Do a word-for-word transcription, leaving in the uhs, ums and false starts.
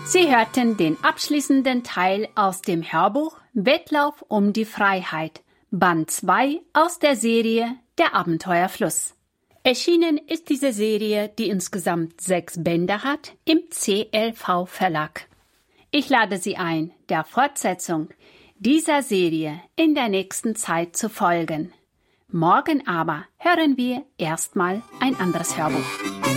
Sie hörten den abschließenden Teil aus dem Hörbuch Wettlauf um die Freiheit, Band zwei aus der Serie Der Abenteuerfluss. Erschienen ist diese Serie, die insgesamt sechs Bände hat, im C L V Verlag. Ich lade Sie ein, der Fortsetzung dieser Serie in der nächsten Zeit zu folgen. Morgen aber hören wir erstmal ein anderes Hörbuch.